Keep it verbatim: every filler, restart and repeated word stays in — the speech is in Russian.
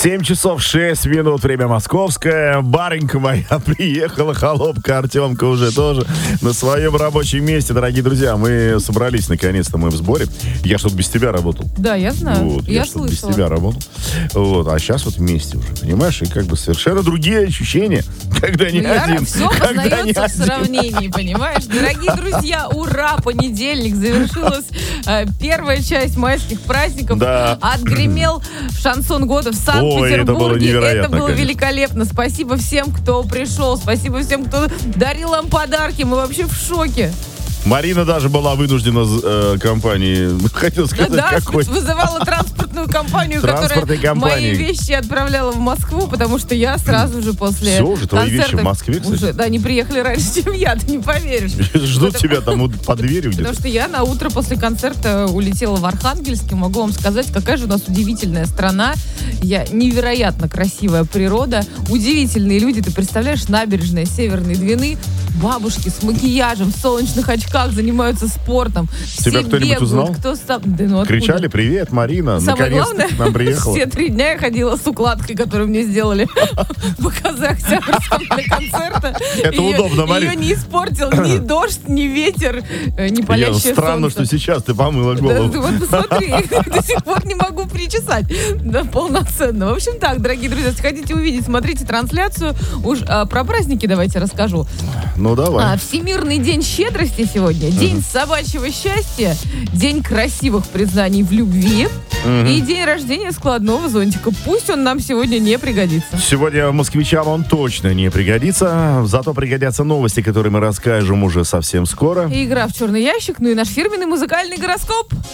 семь часов шесть минут, время московское. Барынька моя приехала, холопка Артемка уже тоже на своем рабочем месте. Дорогие друзья, мы собрались наконец-то, мы в сборе. Я что-то без тебя работал. Да, я знаю, вот, я, я слышала. без тебя работал. Вот, а сейчас вот вместе уже, понимаешь? И как бы совершенно другие ощущения, когда не Ну, один. Все когда не познается в один. сравнении, понимаешь? Дорогие друзья, ура! Понедельник, завершилась э, первая часть майских праздников. Да. Отгремел шансон года в Ой, это было Санкт-Петербурге. невероятно, Это было конечно. великолепно. Спасибо всем, кто пришел. Спасибо всем, кто дарил нам подарки. Мы вообще в шоке. Марина даже была вынуждена э, компании, хотел сказать, Да, какой. вызывала транспортную компанию, Транспортной которая компании. мои вещи отправляла в Москву, потому что я сразу же после Все уже, твои концерта... вещи в Москве, кстати? Уже, да, они приехали раньше, чем я, ты не поверишь. Ждут Потому- тебя там вот под дверью где-то. Потому что я на утро после концерта улетела в Архангельск, и могу вам сказать, какая же у нас удивительная страна. Я невероятно красивая природа, удивительные люди. Ты представляешь, набережная Северной Двины, бабушки с макияжем, в солнечных очках занимаются спортом. Тебя Все кто-нибудь бегают, узнал? кто сам... Да ну откуда? Кричали: привет, Марина, Самое наконец-то главное, к нам приехала. все три дня я ходила с укладкой, которую мне сделали в Октябрьском для концерта. Это Её- удобно, Марина. Ее не испортил ни дождь, ни ветер, э, ни Я, палящее странно, солнце. что сейчас ты помыла Да, голову. ты вот посмотри, до сих пор не могу причесать. Да, полноценно. В общем так, дорогие друзья, если хотите увидеть, смотрите трансляцию. Уж а, про праздники давайте расскажу. Ну, давай. А, Всемирный день щедрости сегодня, день собачьего счастья, день красивых признаний в любви и день рождения складного зонтика. Пусть он нам сегодня не пригодится. Сегодня москвичам он точно не пригодится. Зато пригодятся новости, которые мы расскажем уже совсем скоро. И игра в черный ящик, ну и наш фирменный музыкальный гороскоп.